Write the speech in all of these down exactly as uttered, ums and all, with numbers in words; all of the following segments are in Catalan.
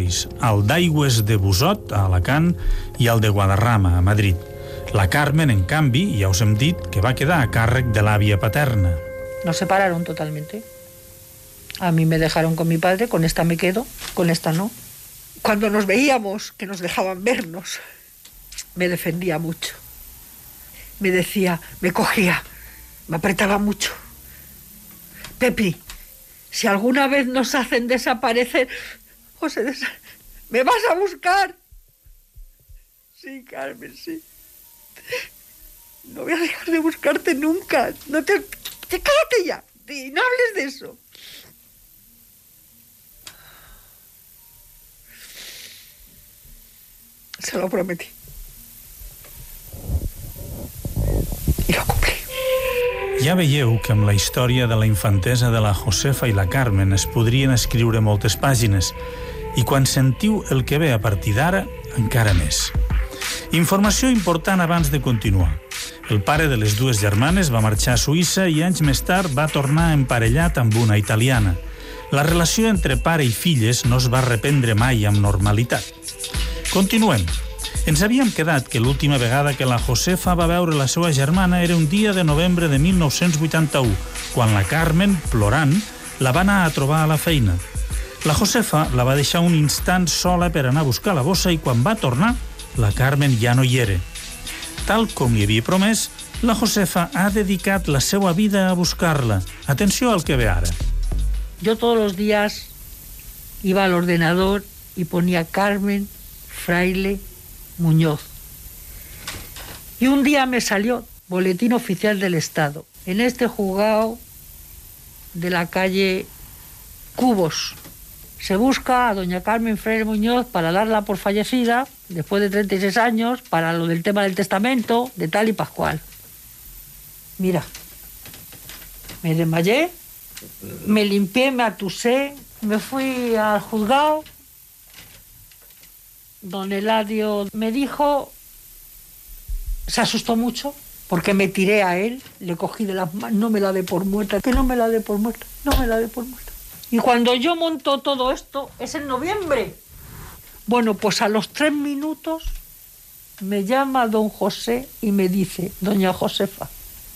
barris, el d'Aigües de Busot, a Alacant, i el de Guadarrama, a Madrid. La Carmen, en canvi, ja us hem dit que va quedar a càrrec de l'àvia paterna. Nos separaron totalmente. A mí me dejaron con mi padre, con esta me quedo, con esta no. Cuando nos veíamos, que nos dejaban vernos, me defendía mucho. Me decía, me cogía, me apretaba mucho. Pepi, si alguna vez nos hacen desaparecer, José, des... ¿me vas a buscar? Sí, Carmen, sí. No voy a dejar de buscarte nunca. No te... te cállate ya. Y no hables de eso. Se lo prometí. I lo complí. Ja veieu que amb la història de la infantesa de la Josefa i la Carmen es podrien escriure moltes pàgines, i quan sentiu el que ve a partir d'ara, encara més. Informació important abans de continuar. El pare de les dues germanes va marxar a Suïssa i anys més tard va tornar emparellat amb una italiana. La relació entre pare i filles no es va reprendre mai amb normalitat. Continuem. Ens havíem quedat que l'última vegada que la Josefa va veure la seva germana era un dia de novembre de mil nou-cents vuitanta-u, quan la Carmen, plorant, la va anar a trobar a la feina. La Josefa la va deixar un instant sola per anar a buscar la bossa i quan va tornar, la Carmen ja no hi era. Tal com li havia promès, la Josefa ha dedicat la seva vida a buscar-la. Atenció al que ve ara. Yo todos los días iba al ordenador y ponía Carmen Fraile Muñoz. Y un día me salió Boletín Oficial del Estado. En este juzgado de la calle Cubos se busca a doña Carmen Fraile Muñoz para darla por fallecida después de treinta y seis años para lo del tema del testamento de tal y pascual. Mira, me desmayé, me limpié, me atusé, me fui al juzgado. Don Eladio me dijo, se asustó mucho porque me tiré a él, le cogí de las manos, no me la dé por muerta, que no me la dé por muerta, no me la dé por muerta. Y cuando yo monto todo esto, es en noviembre. Bueno, pues a los tres minutos me llama don José y me dice, doña Josefa,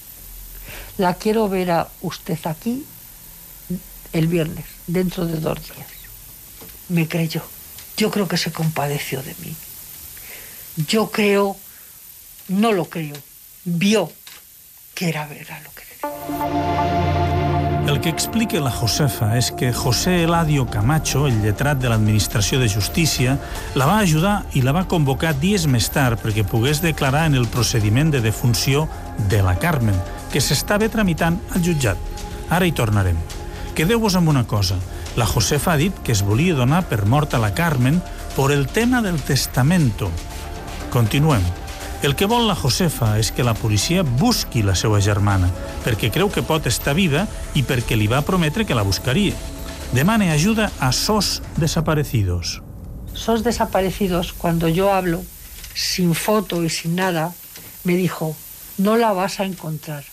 la quiero ver a usted aquí el viernes, dentro de dos días. Me creyó. Yo creo que se compadeció de mí. Yo creo, no lo creo, vio que era verdad lo que decía. El que explica la Josefa és que José Eladio Camacho, el lletrat de l'Administració de Justícia, la va ajudar i la va convocar dies més tard perquè pogués declarar en el procediment de defunció de la Carmen, que s'estava tramitant al jutjat. Ara hi tornarem. Quedeu-vos amb una cosa. La Josefa ha dit que es volia donar per morta la Carmen por el tema del testamento. Continuem. El que vol la Josefa és que la policia busqui la seva germana, perquè creu que pot estar viva i perquè li va prometre que la buscaria. Demane ajuda a SOS Desaparecidos. SOS Desaparecidos, cuando yo hablo, sin foto y sin nada, me dijo, no la vas a encontrar.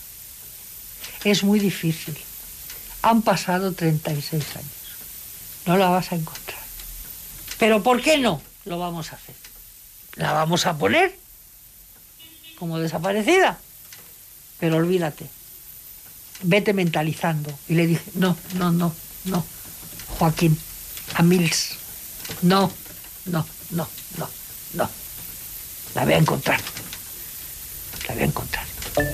Es muy difícil. Han pasado treinta y seis años. No la vas a encontrar. ¿Pero por qué no? Lo vamos a hacer. La vamos a poner como desaparecida. Pero olvídate. Vete mentalizando. Y le dije, no, no, no, no. Joaquín, Amils. No, no, no, no, no. La voy a encontrar. La voy a encontrar.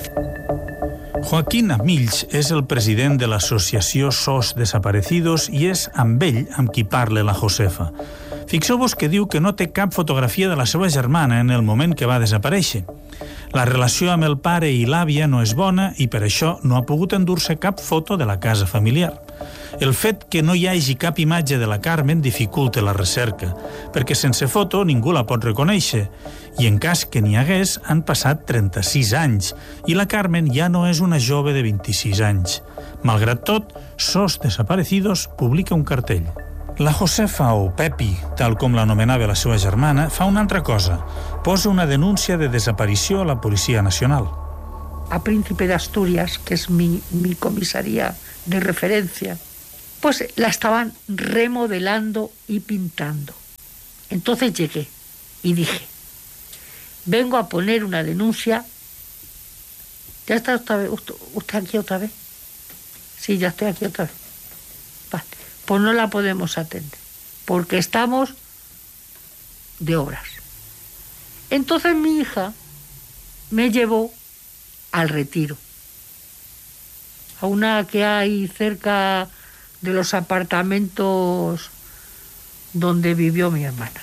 Joaquín Amills és el president de l'associació SOS Desaparecidos i és amb ell amb qui parla la Josefa. Fixeu-vos que diu que no té cap fotografia de la seva germana en el moment que va desaparèixer. La relació amb el pare i l'àvia no és bona i per això no ha pogut endur-se cap foto de la casa familiar. El fet que no hi hagi cap imatge de la Carmen dificulta la recerca, perquè sense foto ningú la pot reconèixer, i en cas que n'hi hagués han passat trenta-sis anys, i la Carmen ja no és una jove de vint-i-sis anys. Malgrat tot, SOS Desaparecidos publica un cartell. La Josefa, o Pepi, tal com l'anomenava la seva germana, fa una altra cosa. Posa una denúncia de desaparició a la Policia Nacional. A Príncipe de Asturias, que es mi, mi comisaría de referencia, pues la estaban remodelando y pintando. Entonces llegué y dije, vengo a poner una denuncia. ¿Ya está otra vez, usted, usted aquí otra vez? Sí, ya estoy aquí otra vez. Vale, pues no la podemos atender, porque estamos de obras. Entonces mi hija me llevó al Retiro, a una que hay cerca de los apartamentos donde vivió mi hermana.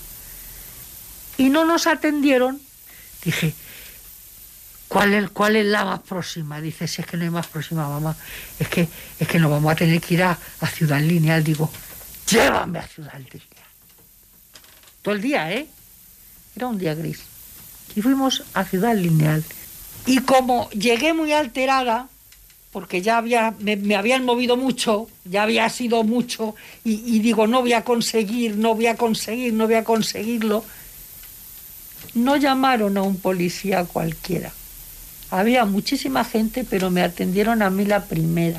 Y no nos atendieron. Dije, ¿cuál es, cuál es la más próxima? Dice, si es que no hay más próxima, mamá. Es que, es que nos vamos a tener que ir a, a Ciudad Lineal. Digo, llévame a Ciudad Lineal. Todo el día, ¿eh? Era un día gris. Y fuimos a Ciudad Lineal. Y como llegué muy alterada, porque ya había, me, me habían movido mucho, ya había sido mucho, y, y digo, no voy a conseguir, no voy a conseguir, no voy a conseguirlo. No llamaron a un policía cualquiera. Había muchísima gente, pero me atendieron a mí la primera.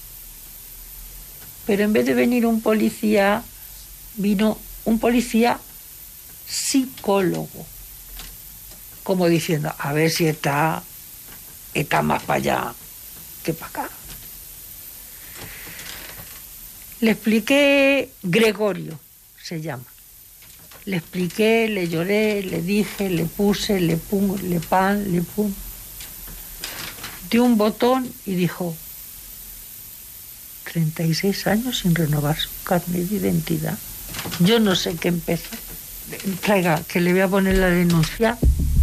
Pero en vez de venir un policía, vino un policía psicólogo. Como diciendo, a ver si está, está más para allá que para acá. Le expliqué, Gregorio se llama. Le expliqué, le lloré, le dije, le puse, le pum, le pan, le pum. Dio un botón y dijo, treinta y seis años sin renovar su carnet de identidad. Yo no sé qué empezó. Traiga, que le voy a poner la denuncia.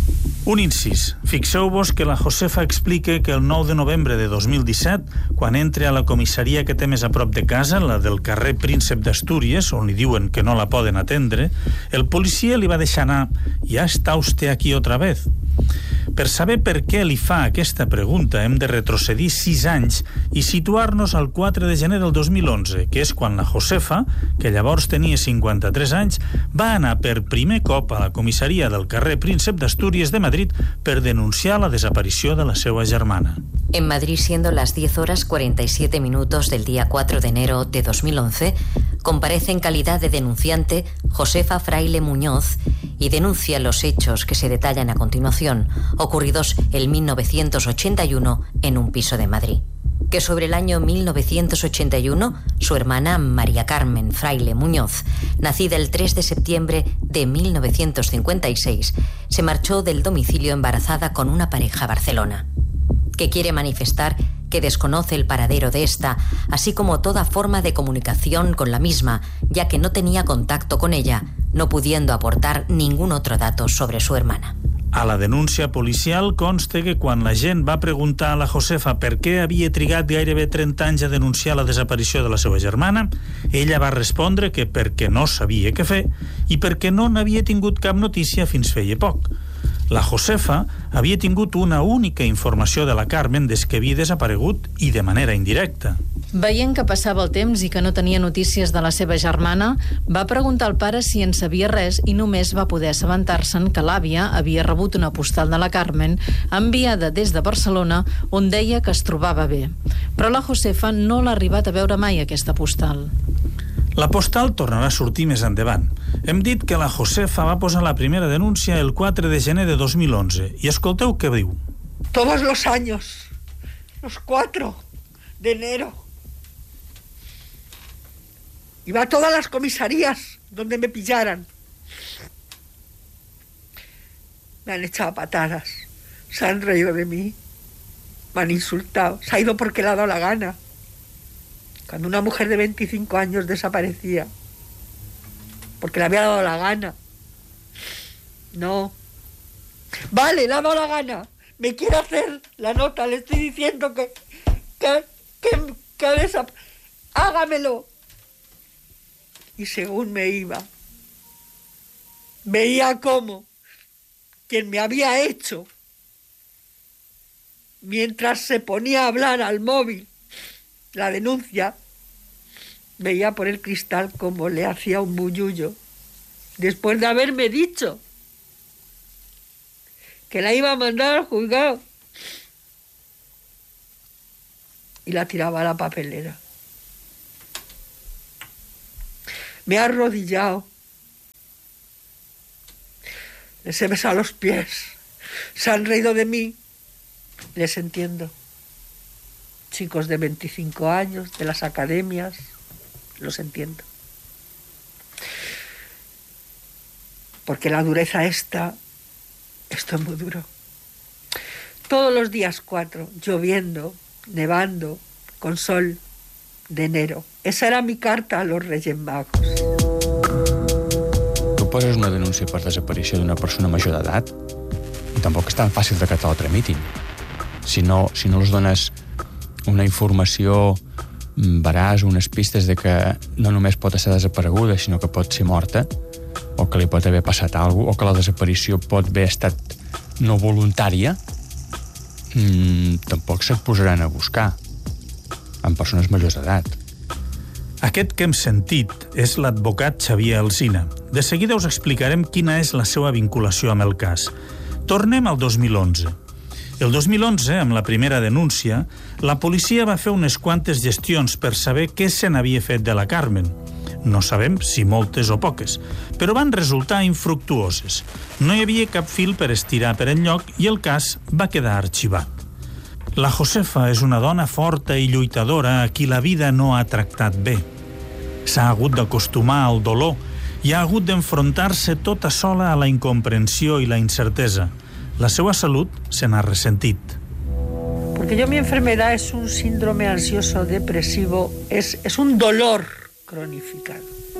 Un incís. Fixeu-vos que la Josefa explica que el nou de novembre de dos mil disset, quan entra a la comissaria que té més a prop de casa, la del carrer Príncep d'Astúries, on li diuen que no la poden atendre, el policia li va deixar anar, ja està usted aquí otra vez. Per saber per què li fa aquesta pregunta hem de retrocedir sis anys i situar-nos al quatre de gener del dos mil onze, que és quan la Josefa, que llavors tenia cinquanta-tres anys, va anar per primer cop a la comissaria del carrer Príncep d'Astúries de Madrid per denunciar la desaparició de la seva germana. En Madrid, siendo las diez horas cuarenta y siete minutos del día cuatro de enero de dos mil once, comparece en calidad de denunciante Josefa Fraile Muñoz y denuncia los hechos que se detallan a continuación, ocurridos en mil novecientos ochenta y uno en un piso de Madrid. Que sobre el año mil novecientos ochenta y uno, su hermana María Carmen Fraile Muñoz, nacida el tres de septiembre de mil novecientos cincuenta y seis, se marchó del domicilio embarazada con una pareja a Barcelona. Que quiere manifestar que desconoce el paradero de esta, así como toda forma de comunicación con la misma, ya que no tenía contacto con ella, no pudiendo aportar ningún otro dato sobre su hermana. A la denúncia policial consta que quan la gent va preguntar a la Josefa per què havia trigat gairebé trenta anys a denunciar la desaparició de la seva germana, ella va respondre que perquè no sabia què fer i perquè no n'havia tingut cap notícia fins feia poc. La Josefa havia tingut una única informació de la Carmen des que havia desaparegut i de manera indirecta. Veient que passava el temps i que no tenia notícies de la seva germana, va preguntar al pare si en sabia res i només va poder assabentar-se'n que l'àvia havia rebut una postal de la Carmen enviada des de Barcelona on deia que es trobava bé. Però la Josefa no l'ha arribat a veure mai, aquesta postal. La postal tornarà a sortir més endavant. Hem dit que la Josefa va posar la primera denúncia el quatre de gener de dos mil onze. I escolteu què diu. Todos los años, los cuatro de enero, iba a todas las comisarías donde me pillaran. Me han echado patadas, se han reído de mí, me han insultado, se ha ido porque le ha dado la gana. Cuando una mujer de veinticinco años desaparecía, porque le había dado la gana. No. Vale, le ha dado la gana. Me quiere hacer la nota, le estoy diciendo que... que... que... que desap... hágamelo. Y según me iba, veía cómo quien me había hecho, mientras se ponía a hablar al móvil la denuncia, veía por el cristal cómo le hacía un bullullo, después de haberme dicho que la iba a mandar al juzgado, y la tiraba a la papelera. Me ha arrodillado les he besado los pies, se han reído de mí, les entiendo. Chicos de veinticinco años, de las academias, los entiendo. Porque la dureza esta, esto es muy duro. Todos los días cuatro, lloviendo, nevando, con sol de enero. Esa era mi carta a los Reyes Magos. Tu poses una denúncia per desaparició d'una persona major d'edat i tampoc és tan fàcil de que te la tramitin. Si no, si no els dones una informació veraç, unes pistes de que no només pot estar desapareguda, sinó que pot ser morta, o que li pot haver passat alguna cosa, o que la desaparició pot haver estat no voluntària, mmm, tampoc se't posaran a buscar amb persones majors d'edat. Aquest que hem sentit és l'advocat Xavier Alsina. De seguida us explicarem quina és la seva vinculació amb el cas. Tornem al dos mil onze. El dos mil onze, amb la primera denúncia, la policia va fer unes quantes gestions per saber què se n'havia fet de la Carmen. No sabem si moltes o poques, però van resultar infructuoses. No hi havia cap fil per estirar per enlloc i el cas va quedar arxivat. La Josefa és una dona forta i lluitadora a qui la vida no ha tractat bé. S'ha hagut d'acostumar al dolor i ha hagut d'enfrontar-se tota sola a la incomprensió i la incertesa. La seva salut se n'ha ressentit. Porque yo mi enfermedad es un síndrome ansioso depresivo, es, es un dolor cronificado.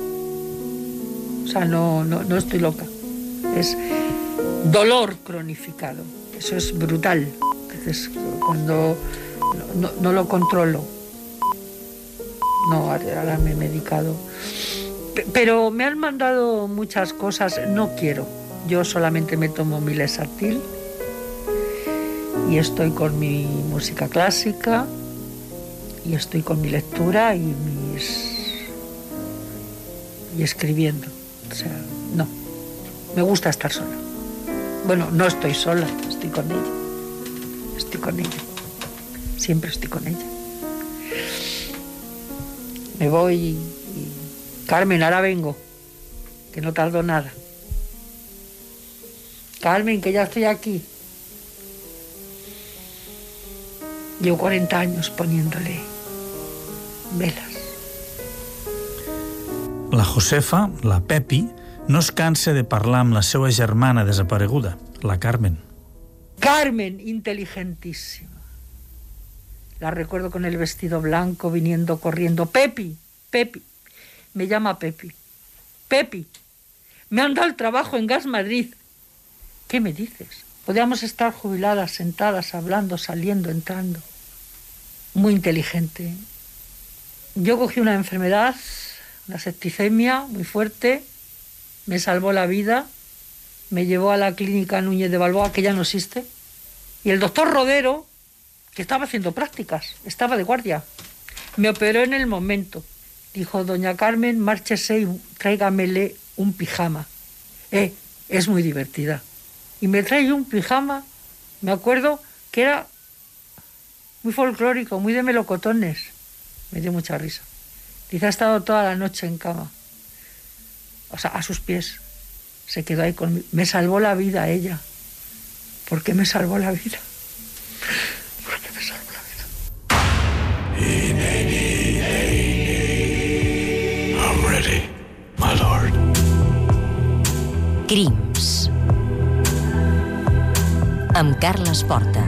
O sea, no, no, no estoy loca. Es dolor cronificado. Eso es brutal. Entonces, cuando no, no, no lo controlo, no, ahora me he medicado. Pero me han mandado muchas cosas, no quiero. Yo solamente me tomo mi Lesartil y estoy con mi música clásica y estoy con mi lectura y mis y escribiendo. O sea, no. Me gusta estar sola. Bueno, no estoy sola, estoy con ella. Estoy con ella. Siempre estoy con ella. Me voy y... Carmen, ahora vengo, que no tardo nada. Carmen, que ya estoy aquí. Llevo cuarenta años poniéndole velas. La Josefa, la Pepi, no es cansa de parlar amb la seva germana desapareguda, la Carmen. Carmen, inteligentísima. La recuerdo con el vestido blanco, viniendo corriendo. Pepi, Pepi. Me llama Pepi. Pepi, me han dado el trabajo en Gas Madrid. ¿Qué me dices? Podíamos estar jubiladas, sentadas, hablando, saliendo, entrando. Muy inteligente. Yo cogí una enfermedad, una septicemia muy fuerte, me salvó la vida, me llevó a la clínica Núñez de Balboa, que ya no existe, y el doctor Rodero, que estaba haciendo prácticas, estaba de guardia, me operó en el momento. Dijo, doña Carmen, márchese y tráigamele un pijama. Eh, es muy divertida. Y me trae un pijama, me acuerdo que era muy folclórico, muy de melocotones. Me dio mucha risa. Dice, ha estado toda la noche en cama. O sea, a sus pies. Se quedó ahí conmigo. Me salvó la vida ella. ¿Por qué me salvó la vida? ¿Por qué me salvó la vida? I'm ready, my lord. Crims. Amb Carles Porta.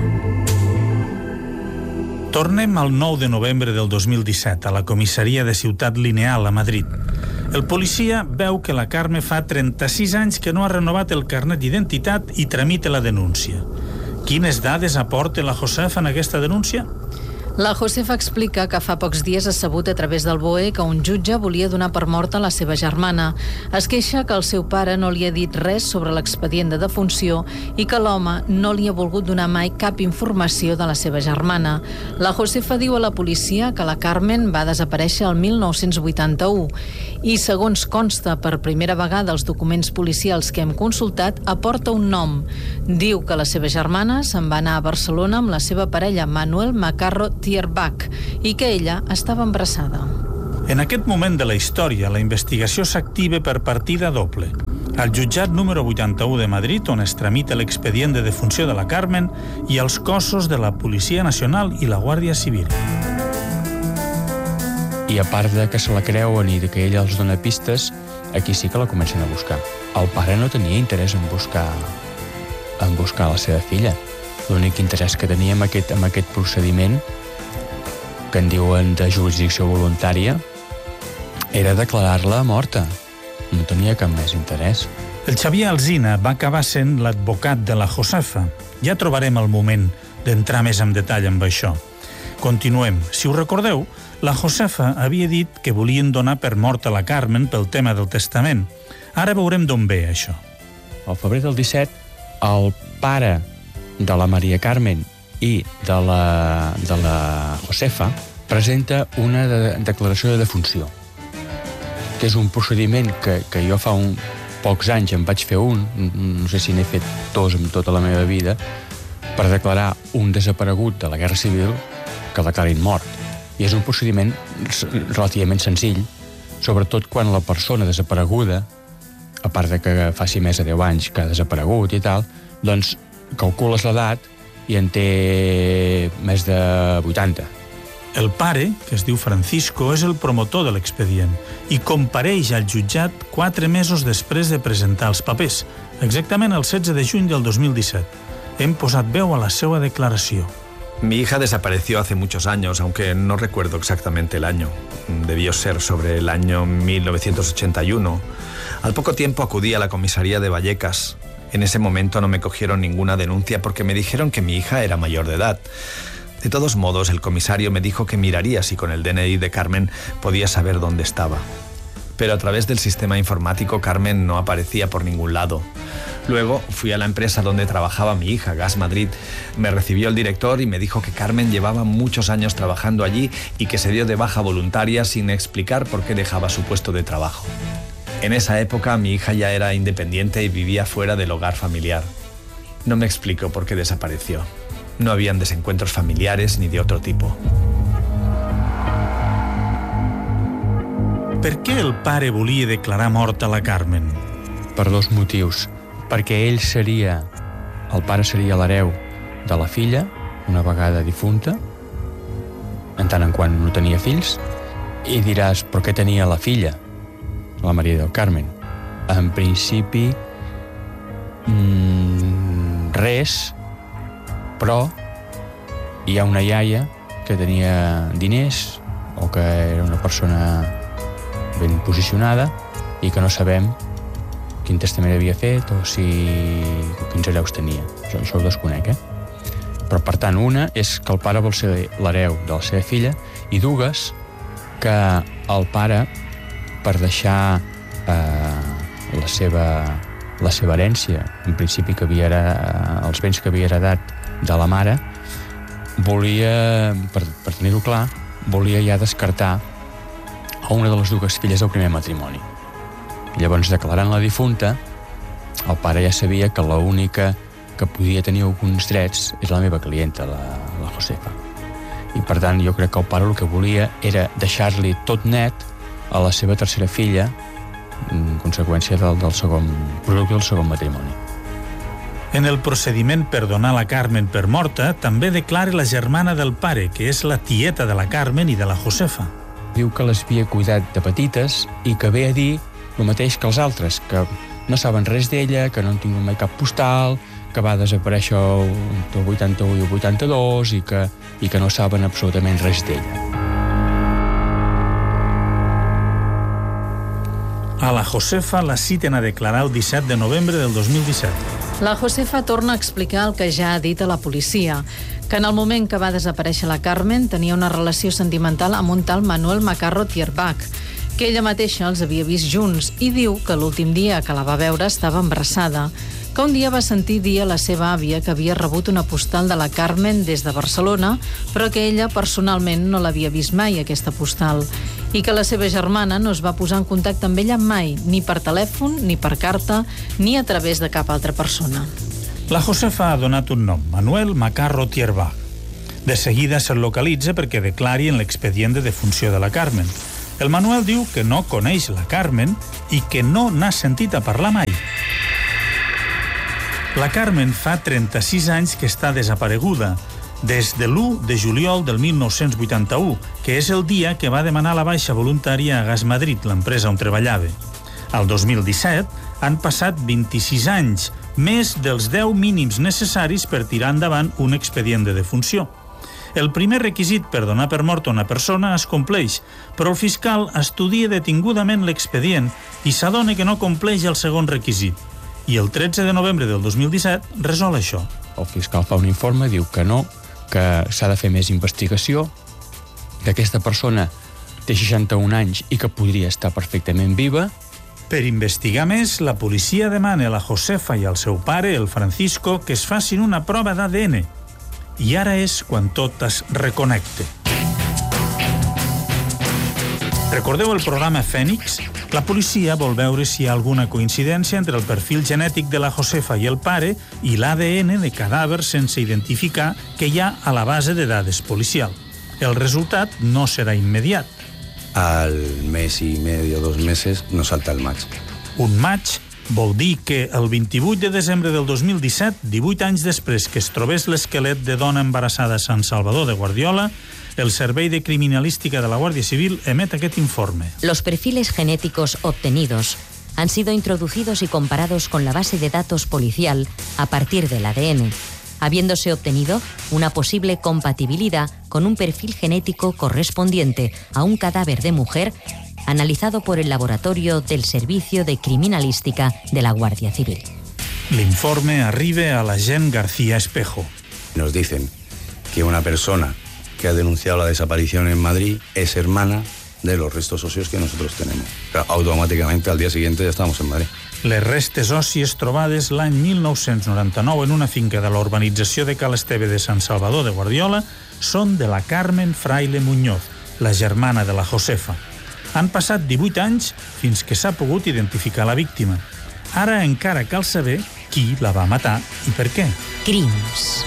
Tornem al nou de novembre del dos mil disset a la comissaria de Ciutat Lineal a Madrid. El policia veu que la Carme fa trenta-sis anys que no ha renovat el carnet d'identitat i tramita la denúncia. Quines dades aporta la Josefa en aquesta denúncia? La Josefa explica que fa pocs dies ha sabut a través del B O E que un jutge volia donar per morta la seva germana. Es queixa que el seu pare no li ha dit res sobre l'expedient de defunció i que l'home no li ha volgut donar mai cap informació de la seva germana. La Josefa diu a la policia que la Carmen va desaparèixer el mil nou-cents vuitanta-u i, segons consta per primera vegada els documents policials que hem consultat, aporta un nom. Diu que la seva germana se'n va anar a Barcelona amb la seva parella Manuel Macarro Tierbach i que ella estava embarassada. En aquest moment de la història, la investigació s'activa per partida doble. al jutjat número vuitanta-u de Madrid, on es tramita l'expedient de defunció de la Carmen, i als cossos de la Policia Nacional i la Guàrdia Civil. I a part de que se la creuen i de que ella els dona pistes, aquí sí que la comencen a buscar. El pare no tenia interès en buscar, en buscar la seva filla. L'únic interès que tenia amb aquest, amb aquest procediment, que en diuen de jurisdicció voluntària, era declarar-la morta. No tenia cap més interès. El Xavier Alsina va acabar sent l'advocat de la Josefa. Ja trobarem el moment d'entrar més en detall amb això. Continuem. Si us recordeu, la Josefa havia dit que volien donar per mort a la Carmen pel tema del testament. Ara veurem d'on ve això. Al febrer del disset, el pare de la Maria Carmen i de la, de la Josefa presenta una de, declaració de defunció, que és un procediment que, que jo fa un, pocs anys em vaig fer un, no sé si n'he fet dos en tota la meva vida, per declarar un desaparegut de la Guerra Civil que el declarin mort. I és un procediment relativament senzill, sobretot quan la persona desapareguda, a part de que faci més de deu anys que ha desaparegut i tal, doncs calcules l'edat i en té més de vuitanta. El pare, que es diu Francisco, és el promotor de l'expedient i compareix al jutjat quatre mesos després de presentar els papers, exactament el setze de juny del dos mil disset. Hem posat veu a la seva declaració. Mi hija desapareció hace muchos años, aunque no recuerdo exactamente el año. Debió ser sobre el año mil novecientos ochenta y uno. Al poco tiempo acudí a la comisaría de Vallecas. En ese momento no me cogieron ninguna denuncia porque me dijeron que mi hija era mayor de edad. De todos modos, el comisario me dijo que miraría si con el D N I de Carmen podía saber dónde estaba. Pero a través del sistema informático Carmen no aparecía por ningún lado. Luego fui a la empresa donde trabajaba mi hija, Gas Madrid. Me recibió el director y me dijo que Carmen llevaba muchos años trabajando allí y que se dio de baja voluntaria sin explicar por qué dejaba su puesto de trabajo. En esa época mi hija ya era independiente y vivía fuera del hogar familiar. No me explico por qué desapareció. No habían desencuentros familiares ni de otro tipo. Per què el pare volia declarar morta la Carmen? Per dos motius. Perquè ell seria, el pare seria l'hereu de la filla, una vegada difunta, en tant en quant no tenia fills, i diràs, però què tenia la filla, la Maria del Carmen? En principi, mmm, res, però hi ha una iaia que tenia diners o que era una persona ben posicionada i que no sabem quin testament havia fet o si quins hereus tenia. Això, això ho desconec, eh? Però, per tant, una és que el pare vol ser l'hereu de la seva filla i dues, que el pare, per deixar eh, la seva la seva herència, en principi que havia heredat, els béns que havia heredat de la mare, volia, per, per tenir-ho clar, volia ja descartar a una de les dues filles del primer matrimoni. Llavors, declarant la difunta, el pare ja sabia que l'única que podia tenir alguns drets és la meva clienta, la, la Josefa. I, per tant, jo crec que el pare el que volia era deixar-li tot net a la seva tercera filla, en conseqüència del, del segon producte del segon matrimoni. En el procediment per donar la Carmen per morta, també declara la germana del pare, que és la tieta de la Carmen i de la Josefa. Diu que les havia cuidat de petites i que ve a dir el mateix que els altres, que no saben res d'ella, que no han tingut mai cap postal, que va desaparèixer entre el vuitanta-u i el vuitanta-dos i que, i que no saben absolutament res d'ella. A la Josefa la citen a declarar el disset de novembre del dos mil disset. La Josefa torna a explicar el que ja ha dit a la policia, que en el moment que va desaparèixer la Carmen tenia una relació sentimental amb un tal Manuel Macarro Tierbach, que ella mateixa els havia vist junts, i diu que l'últim dia que la va veure estava embarassada, que un dia va sentir dir a la seva àvia que havia rebut una postal de la Carmen des de Barcelona, però que ella personalment no l'havia vist mai, aquesta postal, i que la seva germana no es va posar en contacte amb ella mai, ni per telèfon, ni per carta, ni a través de cap altra persona. La Josefa ha donat un nom, Manuel Macarro Tierbach. De seguida se'l localitza perquè declari en l'expedient de defunció de la Carmen. El Manuel diu que no coneix la Carmen i que no n'ha sentit a parlar mai. La Carmen fa trenta-sis anys que està desapareguda, des de l'u de juliol del mil nou-cents vuitanta-u, que és el dia que va demanar la baixa voluntària a Gas Madrid, l'empresa on treballava. Al dos mil disset han passat vint-i-sis anys, més dels deu mínims necessaris per tirar endavant un expedient de defunció. El primer requisit per donar per mort una persona es compleix, però el fiscal estudia detingudament l'expedient i s'adona que no compleix el segon requisit. I el tretze de novembre del dos mil disset resol això. El fiscal fa un informe, diu que no, que s'ha de fer més investigació, que aquesta persona té seixanta-un anys i que podria estar perfectament viva. Per investigar més, la policia demana a la Josefa i al seu pare, el Francisco, que es facin una prova d'A D N. I ara és quan tot es reconnecta. Recordeu el programa Fènix? La policia vol veure si hi ha alguna coincidència entre el perfil genètic de la Josefa i el pare i l'A D N de cadàvers sense identificar que hi ha a la base de dades policial. El resultat no serà immediat. Al mes y medio, dos meses, nos salta el match. Un match vol dir que el vint-i-vuit de desembre del dos mil disset, divuit anys després que es trobés l'esquelet de dona embarassada a Sant Salvador de Guardiola, el Servei de Criminalística de la Guàrdia Civil emet aquest informe. Los perfiles genéticos obtenidos han sido introducidos y comparados con la base de datos policial a partir del A D N, habiéndose obtenido una posible compatibilidad con un perfil genético correspondiente a un cadáver de mujer analizado por el laboratorio del Servicio de Criminalística de la Guardia Civil. L'informe arriba a l'agent García Espejo. Nos dicen que una persona que ha denunciado la desaparición en Madrid es hermana de los restos óseos que nosotros tenemos. Pero automáticamente al día siguiente ya estamos en Madrid. Les restes òssies trobades l'any mil nou-cents noranta-nou en una finca de la urbanització de Cal Esteve de Sant Salvador de Guardiola són de la Carmen Fraile Muñoz, la germana de la Josefa. Han passat divuit anys fins que s'ha pogut identificar la víctima. Ara encara cal saber qui la va matar i per què. Crims.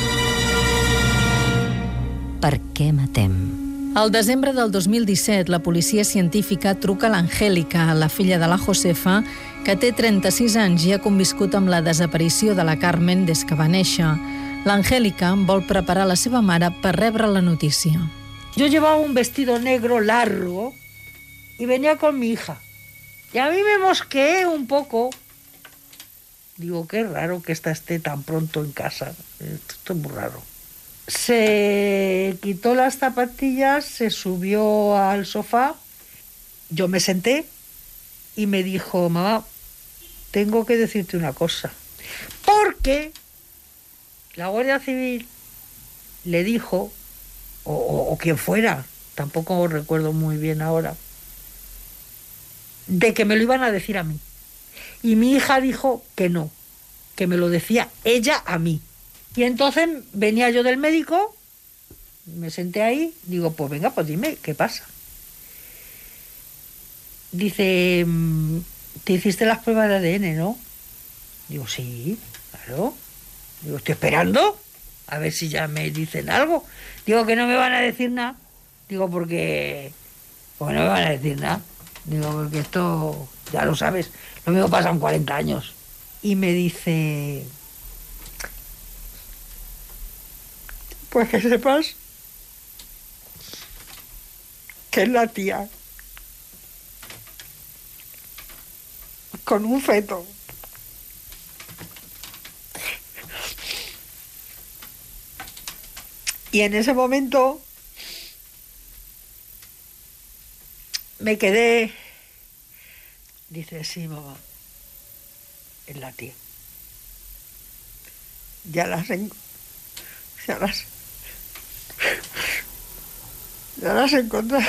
Per què matem? Al desembre del dos mil disset, la policia científica truca a l'Angélica, la filla de la Josefa, que té trenta-sis anys i ha conviscut amb la desaparició de la Carmen des que va néixer. L'Angélica vol preparar la seva mare per rebre la notícia. Yo llevaba un vestido negro largo y venía con mi hija. Y a mí me mosqueé un poco. Digo, qué raro que esta esté tan pronto en casa. Esto es muy raro. Se quitó las zapatillas, se subió al sofá, yo me senté y me dijo, mamá, tengo que decirte una cosa. Porque la Guardia Civil le dijo, o, o, o quien fuera, tampoco recuerdo muy bien ahora, de que me lo iban a decir a mí. Y mi hija dijo que no, que me lo decía ella a mí. Y entonces venía yo del médico, me senté ahí, digo, pues venga, pues dime, ¿qué pasa? Dice, ¿te hiciste las pruebas de A D N, no? Digo, sí, claro. Digo, estoy esperando, a ver si ya me dicen algo. Digo, que no me van a decir nada. Digo, porque, porque no me van a decir nada. Digo, porque esto, ya lo sabes, lo mismo pasan cuarenta años. Y me dice... Pues que sepas que es la tía con un feto. Y en ese momento me quedé, dice, sí, mamá, es la tía. Ya las encontré. Ya las, ya las he encontrado.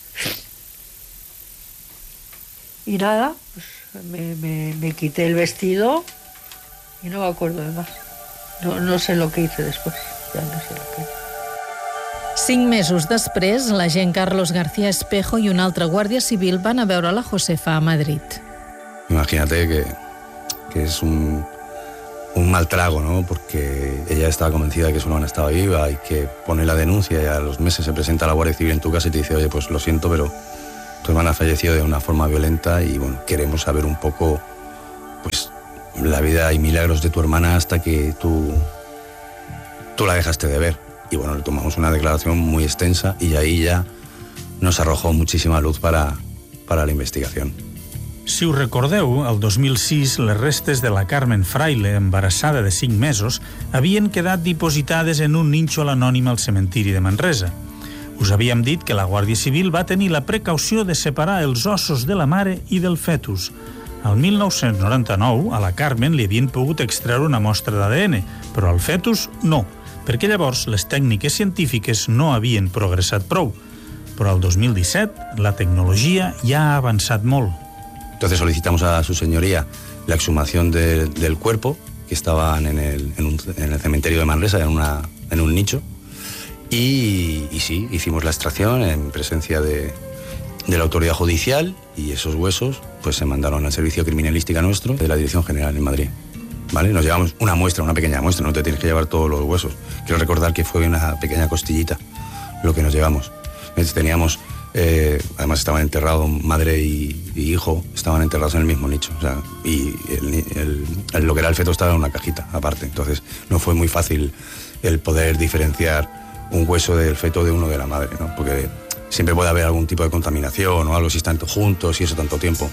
Y nada, pues me, me, me quité el vestido y no me acuerdo de más. No, no sé lo que hice después. Ya no sé lo que hice. Cinc mesos després, l'agent Carlos García Espejo i un altre guàrdia civil van a veure la Josefa a Madrid. Imagínate que, que es un... un mal trago, ¿no? Porque ella estaba convencida de que su hermana estaba viva y que pone la denuncia y a los meses se presenta a la Guardia Civil en tu casa y te dice, oye, pues lo siento, pero Tu hermana falleció de una forma violenta y, bueno, queremos saber un poco, pues, la vida y milagros de tu hermana hasta que tú, tú la dejaste de ver. Y, bueno, le tomamos una declaración muy extensa y ahí ya nos arrojó muchísima luz para, para la investigación. Si us recordeu, el dos mil sis les restes de la Carmen Fraile, embarassada de cinc mesos, havien quedat dipositades en un nínxol anònim al cementiri de Manresa. Us havíem dit que la Guàrdia Civil va tenir la precaució de separar els ossos de la mare i del fetus. Al mil nou-cents noranta-nou, a la Carmen li havien pogut extreure una mostra d'A D N, però al fetus no, perquè llavors les tècniques científiques no havien progressat prou. Però al dos mil disset la tecnologia ja ha avançat molt. Entonces solicitamos a su señoría la exhumación de, del cuerpo, que estaban en el, en, un, en el cementerio de Manresa, en, una, en un nicho. Y, y sí, hicimos la extracción en presencia de, de la autoridad judicial y esos huesos pues se mandaron al servicio criminalística nuestro de la Dirección General en Madrid. ¿Vale? Nos llevamos una muestra, una pequeña muestra, no te tienes que llevar todos los huesos. Quiero recordar que fue una pequeña costillita lo que nos llevamos. Entonces teníamos, eh, además estaban enterrados, madre y, y hijo, estaban enterrados en el mismo nicho. O sea, y el, el, el, lo que era el feto estaba en una cajita aparte. Entonces no fue muy fácil el poder diferenciar un hueso del feto de uno de la madre, ¿no? Porque siempre puede haber algún tipo de contaminación o algo si están juntos y eso tanto tiempo.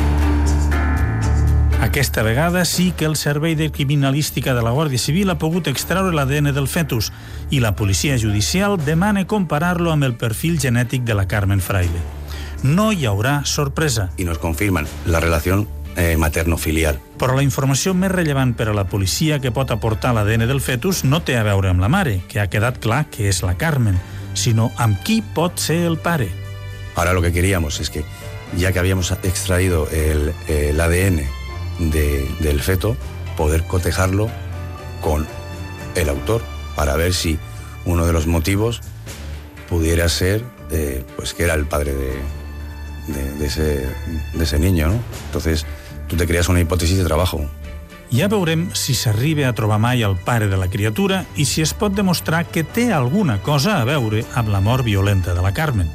Aquesta vegada sí que el Servei de Criminalística de la Guàrdia Civil ha pogut extreure l'A D N del fetus i la policia judicial demana comparar-lo amb el perfil genètic de la Carmen Fraile. No hi haurà sorpresa. Y nos confirman la relación eh, materno-filial. Però la informació més rellevant per a la policia que pot aportar l'A D N del fetus no té a veure amb la mare, que ha quedat clar que és la Carmen, sinó amb qui pot ser el pare. Ahora lo que queríamos es que, ya que habíamos extraído el, el A D N de, del feto, poder cotejarlo con el autor para ver si uno de los motivos pudiera ser eh, pues que era el padre de, de, de, ese, de ese niño, ¿no? Entonces tu te creas una hipòtesi de trabajo. Ja veurem si s'arriba a trobar mai el pare de la criatura i si es pot demostrar que té alguna cosa a veure amb la mort violenta de la Carmen.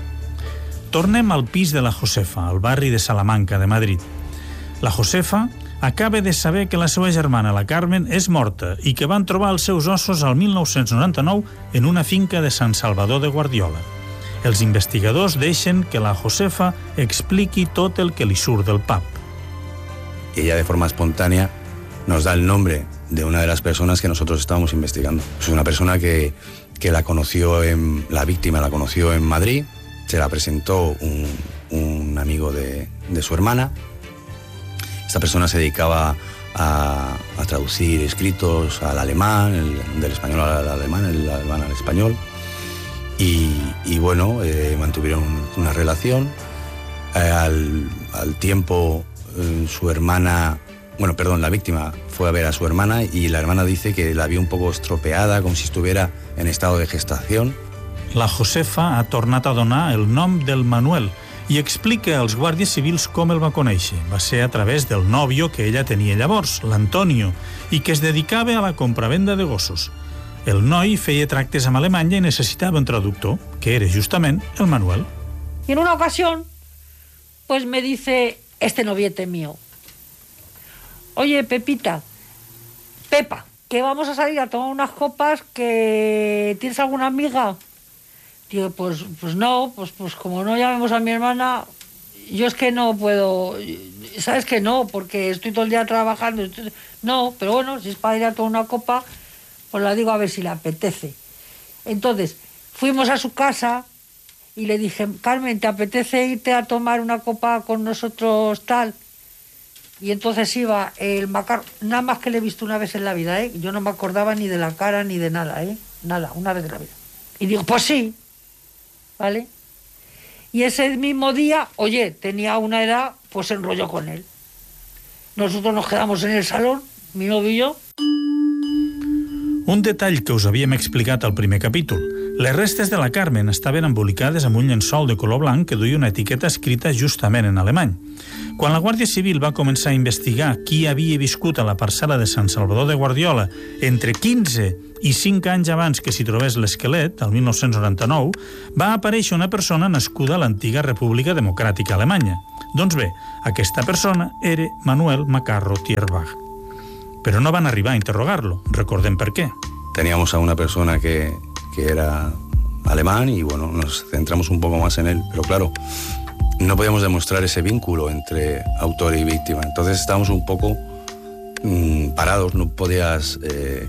Tornem al pis de la Josefa, al barri de Salamanca de Madrid. La Josefa acaba de saber que la seva germana, la Carmen, és morta i que van trobar els seus ossos al mil nou-cents noranta-nou en una finca de Sant Salvador de Guardiola. Els investigadors deixen que la Josefa expliqui tot el que li surt del pap. Ella de forma espontánea nos da el nombre de una de las personas que nosotros estábamos investigando. Es una persona que, que la conoció, en, la víctima la conoció en Madrid, se la presentó un, un amigo de, de su hermana. Esta persona se dedicaba a, a traducir escritos al alemán, el, del español al alemán, el alemán al español. Y, y bueno, eh, mantuvieron una relación. Eh, al, al tiempo, eh, su hermana... Bueno, perdón, la víctima fue a ver a su hermana y la hermana dice que la vio un poco estropeada, como si estuviera en estado de gestación. La Josefa ha tornat a donar el nom del Manuel i explica als guàrdies civils com el va conèixer. Va ser a través del nòvio que ella tenia llavors, l'Antonio, i que es dedicava a la compravenda de gossos. El noi feia tractes amb Alemanya i necessitava un traductor, que era justament el Manuel. Y en una ocasión, pues me dice este noviete mío: oye, Pepita, Pepa, que vamos a salir a tomar unas copas, que ¿tienes alguna amiga? Digo, pues, pues no, pues, pues como no llamemos a mi hermana, yo es que no puedo, ¿sabes que no? Porque estoy todo el día trabajando, estoy... no, pero bueno, si es para ir a tomar una copa, pues la digo a ver si le apetece. Entonces, fuimos a su casa y le dije: Carmen, ¿te apetece irte a tomar una copa con nosotros tal? Y entonces iba el Macar, nada más que le he visto una vez en la vida, ¿eh? Yo no me acordaba ni de la cara ni de nada, ¿eh? Nada, una vez en la vida. Y digo, pues sí, ¿vale? Y ese mismo día, oye, tenía una edad, pues se enrolló con él. Nosotros nos quedamos en el salón, mi novio y yo. Un detall que us havíem explicat al primer capítol. Les restes de la Carmen estaven embolicades amb un llençol de color blanc que duia una etiqueta escrita justament en alemany. Quan la Guàrdia Civil va començar a investigar qui havia viscut a la parcel·la de Sant Salvador de Guardiola entre quinze i cinc anys abans que s'hi trobés l'esquelet, el mil nou-cents noranta-nou, va aparèixer una persona nascuda a l'antiga República Democràtica Alemanya. Doncs bé, aquesta persona era Manuel Macarro Tierbach. Però no van arribar a interrogar-lo. Recordem per què. Teníamos a una persona que, que era alemán y bueno, nos centramos un poco más en él, pero claro, no podíamos demostrar ese vínculo entre autor y víctima. Entonces estábamos un poco mmm, parados, no podías, eh,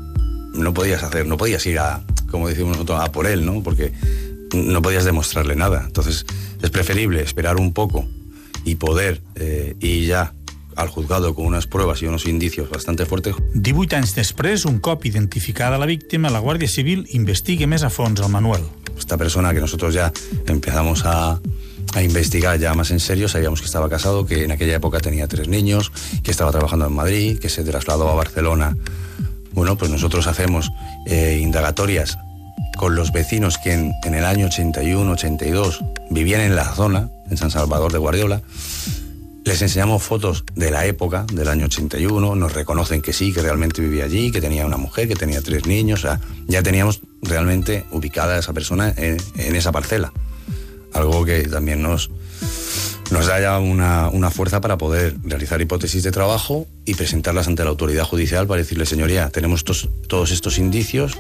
no podías hacer, no podías ir a, como decimos nosotros, a por él, ¿no? Porque no podías demostrarle nada. Entonces es preferible esperar un poco y poder eh, ir ya al juzgado con unas pruebas y unos indicios bastante fuertes. divuit anys després, un cop identificada la víctima, la Guàrdia Civil investiga més a fons al Manuel. Esta persona que nosotros ya empezamos a, a investigar ya más en serio, sabíamos que estaba casado, que en aquella época tenía tres niños, que estaba trabajando en Madrid, que se trasladó a Barcelona. Bueno, pues nosotros hacemos eh, indagatorias con los vecinos que en, en el año ochenta y uno, ochenta y dos vivían en la zona, en San Salvador de Guardiola. Les enseñamos fotos de la época, del año ochenta y uno, nos reconocen que sí, que realmente vivía allí, que tenía una mujer, que tenía tres niños, o sea, ya teníamos realmente ubicada a esa persona en, en esa parcela. Algo que también nos, nos da ya una, una fuerza para poder realizar hipótesis de trabajo y presentarlas ante la autoridad judicial para decirle, señoría, tenemos estos, todos estos indicios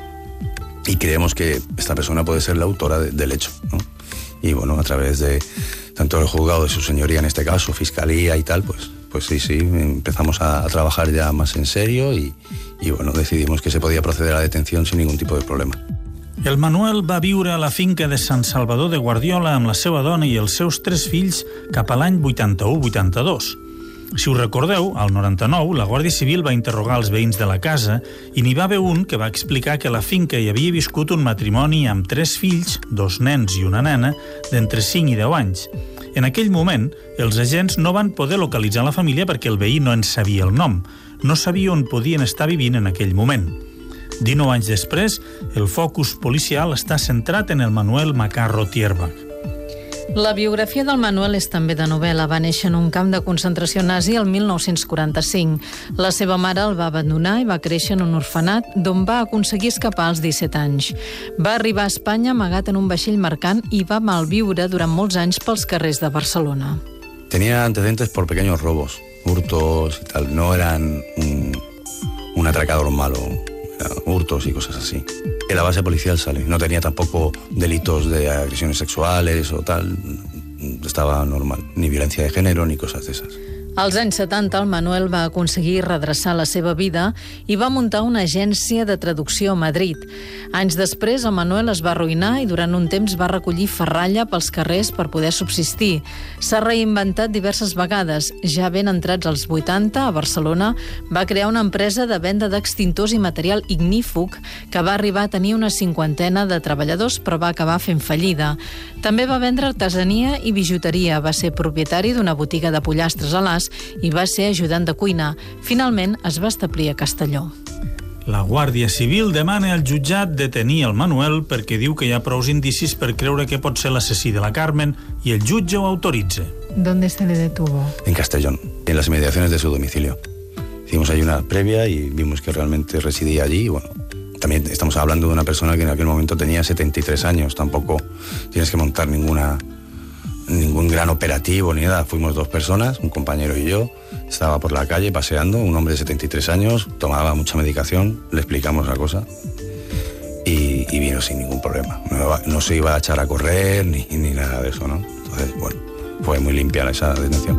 y creemos que esta persona puede ser la autora de, del hecho, ¿no? Y bueno, a través de tanto el juzgado de su señoría, en este caso, fiscalía y tal, pues, pues sí, sí, empezamos a, a trabajar ya más en serio y, y bueno, decidimos que se podía proceder a la detención sin ningún tipo de problema. El Manuel va viure a la finca de Sant Salvador de Guardiola amb la seva dona i els seus tres fills cap a l'any vuitanta-u vuitanta-dos. Si us recordeu, al noranta-nou, la Guàrdia Civil va interrogar els veïns de la casa i n'hi va haver un que va explicar que a la finca hi havia viscut un matrimoni amb tres fills, dos nens i una nena, d'entre cinc i deu anys. En aquell moment, els agents no van poder localitzar la família perquè el veí no en sabia el nom. No sabia on podien estar vivint en aquell moment. dinou anys després, el focus policial està centrat en el Manuel Macarro Tierbach. La biografia del Manuel és també de novel·la. Va néixer en un camp de concentració nazi el mil nou-cents quaranta-cinc. La seva mare el va abandonar i va créixer en un orfenat d'on va aconseguir escapar als disset anys. Va arribar a Espanya amagat en un vaixell mercant i va malviure durant molts anys pels carrers de Barcelona. Tenía antecedentes por pequeños robos, hurtos y tal. No eran un, un atracador malo, hurtos y cosas así. En la base policial sale. No tenía tampoco delitos de agresiones sexuales o tal. Estaba normal. Ni violencia de género ni cosas de esas. Als anys setanta, el Manuel va aconseguir redreçar la seva vida i va muntar una agència de traducció a Madrid. Anys després, el Manuel es va arruïnar i durant un temps va recollir ferralla pels carrers per poder subsistir. S'ha reinventat diverses vegades. Ja ben entrats als vuitanta, a Barcelona, va crear una empresa de venda d'extintors i material ignífug que va arribar a tenir una cinquantena de treballadors, però va acabar fent fallida. També va vendre artesania i bijuteria. Va ser propietari d'una botiga de pollastres a l'As i va ser ajudant de cuina. Finalment es va establir a Castelló. La Guàrdia Civil demana al jutjat detenir el Manuel perquè diu que hi ha prous indicis per creure que pot ser l'assassí de la Carmen i el jutge ho autoritza. ¿Dónde se le detuvo? En Castellón, en las inmediaciones de su domicilio. Hicimos ahí una previa y vimos que realmente residía allí. Bueno, también estamos hablando de una persona que en aquel momento tenía setenta y tres años. Tampoco tienes que montar ninguna... ningún gran operativo ni nada. Fuimos dos personas, un compañero y yo. Estaba por la calle paseando, un hombre de setenta y tres años, tomaba mucha medicación, le explicamos la cosa y, y vino sin ningún problema. No, no se iba a echar a correr ni, ni nada de eso, ¿no? Entonces, bueno, fue muy limpia esa detención.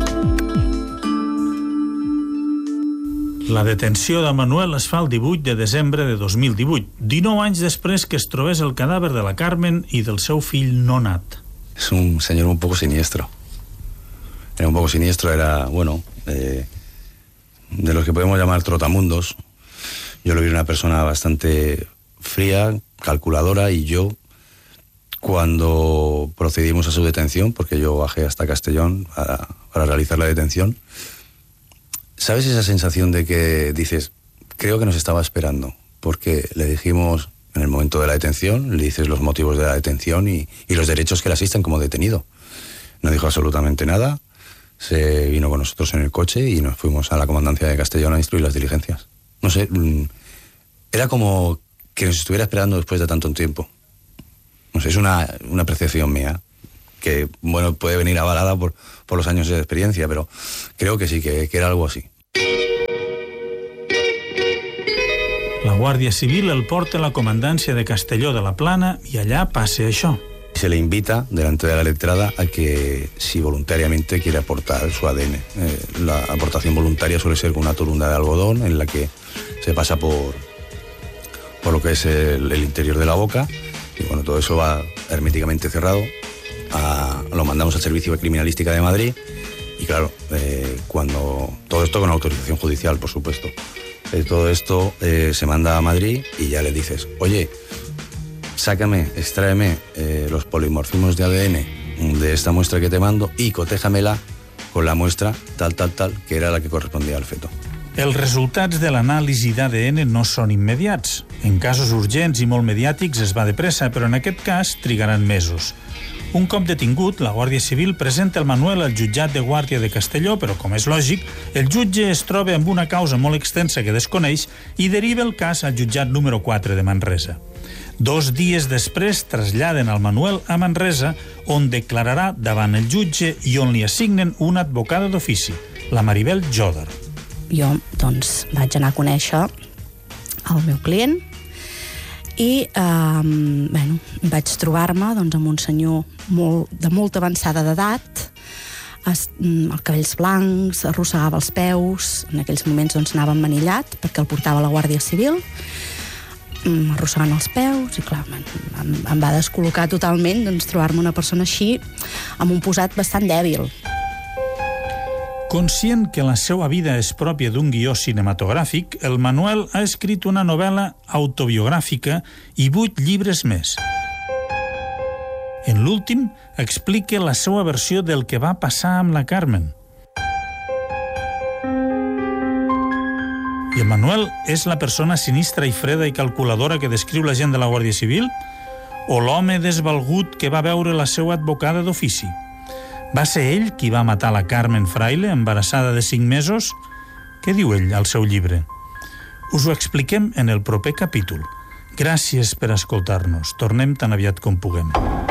La detenció de Manuel es fa el divuit de desembre de dos mil divuit, dinou anys després que es trobés el cadàver de la Carmen i del seu fill no nat. Es un señor un poco siniestro. Era un poco siniestro, era, bueno, eh, de los que podemos llamar trotamundos. Yo lo vi una persona bastante fría, calculadora, y yo, cuando procedimos a su detención, porque yo bajé hasta Castellón para, para realizar la detención, ¿sabes esa sensación de que dices, creo que nos estaba esperando? Porque le dijimos en el momento de la detención, le dices los motivos de la detención y, y los derechos que le asisten como detenido. No dijo absolutamente nada, se vino con nosotros en el coche y nos fuimos a la comandancia de Castellón a instruir las diligencias. No sé, era como que nos estuviera esperando después de tanto tiempo. No sé, es una, una percepción mía, que bueno, puede venir avalada por, por los años de experiencia, pero creo que sí, que, que era algo así. La Guàrdia Civil el porta a la comandància de Castelló de la Plana y allá pase això. Se le invita delante de la letrada a que si voluntariamente quiere aportar su A D N. Eh, la aportación voluntaria suele ser con una torunda de algodón en la que se pasa por, por lo que es el, el interior de la boca y bueno, todo eso va herméticamente cerrado. A, lo mandamos al Servicio de Criminalística de Madrid y claro, eh, cuando todo esto con autorización judicial, por supuesto. Eh, todo esto eh, se manda a Madrid y ya le dices, oye, sácame, extráeme eh, los polimorfismos de A D N de esta muestra que te mando i cotéjamela con la muestra tal, tal, tal, que era la que correspondía al feto. Els resultats de l'anàlisi d'A D N no són immediats. En casos urgents i molt mediàtics es va de pressa, però en aquest cas trigaran mesos. Un cop detingut, la Guàrdia Civil presenta el Manuel al jutjat de Guàrdia de Castelló, però, com és lògic, el jutge es troba amb una causa molt extensa que desconeix i deriva el cas al jutjat número quatre de Manresa. Dos dies després traslladen al Manuel a Manresa, on declararà davant el jutge i on li assignen una advocada d'ofici, la Maribel Joder. Jo, doncs, vaig anar a conèixer el meu client i, eh, bueno, vaig trobar-me doncs, amb un senyor molt, de molta avançada d'edat, els cabells blancs, arrossegava els peus, en aquells moments doncs, anava emmanillat perquè el portava la Guàrdia Civil, arrossegant els peus i clar, em, em va descol·locar totalment doncs, trobar-me una persona així amb un posat bastant dèbil. Conscient que la seva vida és pròpia d'un guió cinematogràfic, el Manuel ha escrit una novel·la autobiogràfica i vuit llibres més. En l'últim, explica la seva versió del que va passar amb la Carmen. I el Manuel és la persona sinistra i freda i calculadora que descriu la gent de la Guàrdia Civil? O l'home desvalgut que va veure la seva advocada d'ofici? Va ser ell qui va matar la Carmen Fraile, embarassada de cinc mesos? Què diu ell al seu llibre? Us ho expliquem en el proper capítol. Gràcies per escoltar-nos. Tornem tan aviat com puguem.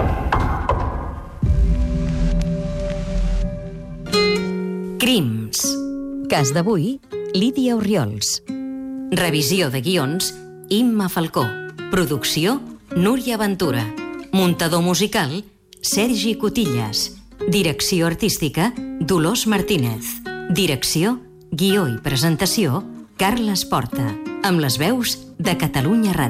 Crims. Cas d'avui, Lídia Orriols. Revisió de guions, Imma Falcó. Producció, Núria Ventura. Muntador musical, Sergi Cotillas. Direcció artística, Dolors Martínez. Direcció, guió i presentació, Carles Porta. Amb les veus de Catalunya Ràdio.